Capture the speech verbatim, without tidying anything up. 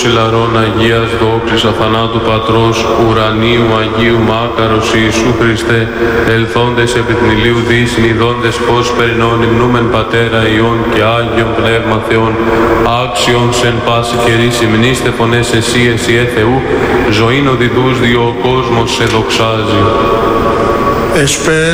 ηλαρών Αγίας δόξης αθανάτου Πατρός ουρανίου Αγίου Μάκαρος Ιησού Χριστέ, ελθόντες επί την ηλίου δύσιν, ειδώντες πως περινών υμνούμεν Πατέρα Υιόν και Άγιον Πνεύμα Θεόν, άξιον σεν πάση καιρής υμνήστε φωνές εσύ, εσύ ε Θεού, ζωήν οδηδούς διο ο κόσμος σε δοξάζει. Εσπέρ